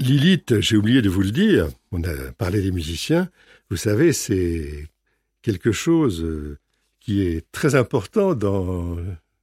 Lilith, j'ai oublié de vous le dire, on a parlé des musiciens, vous savez, c'est quelque chose qui est très important dans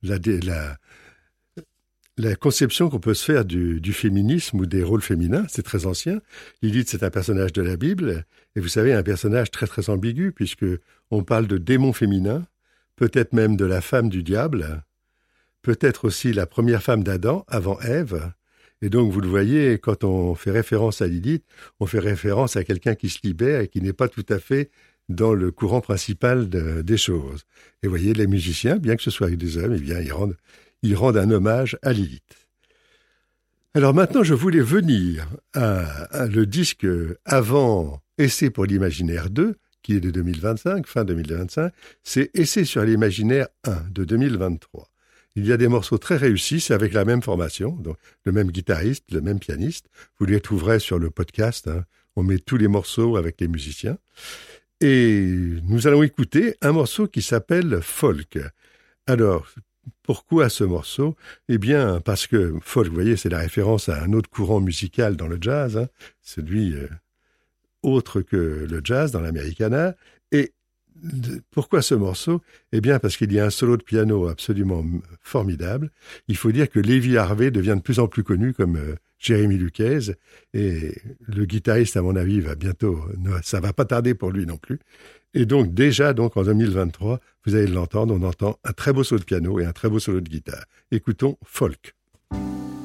la conception qu'on peut se faire du féminisme ou des rôles féminins. C'est très ancien. Lilith, c'est un personnage de la Bible, et vous savez, un personnage très très ambigu, puisque on parle de démon féminin, peut-être même de la femme du diable, peut-être aussi la première femme d'Adam, avant Ève. Et donc, vous le voyez, quand on fait référence à Lilith, on fait référence à quelqu'un qui se libère et qui n'est pas tout à fait dans le courant principal des choses. Et vous voyez, les musiciens, bien que ce soit des hommes, eh bien, ils rendent un hommage à Lilith. Alors maintenant, je voulais venir à le disque avant Essai pour l'imaginaire 2, qui est de 2025, fin 2025, c'est Essai sur l'imaginaire 1 de 2023. Il y a des morceaux très réussis, c'est avec la même formation, donc le même guitariste, le même pianiste. Vous les trouverez sur le podcast, on met tous les morceaux avec les musiciens. Et nous allons écouter un morceau qui s'appelle Folk. Alors, pourquoi ce morceau ? Eh bien, parce que folk, vous voyez, c'est la référence à un autre courant musical dans le jazz, celui autre que le jazz dans l'Americana. Et pourquoi ce morceau ? Eh bien, parce qu'il y a un solo de piano absolument formidable. Il faut dire que Levi Harvey devient de plus en plus connu comme Jeremy Lucchese, et le guitariste, à mon avis, va bientôt, ça va pas tarder pour lui non plus. Et donc, déjà, en 2023, vous allez l'entendre, on entend un très beau solo de piano et un très beau solo de guitare. Écoutons Folk.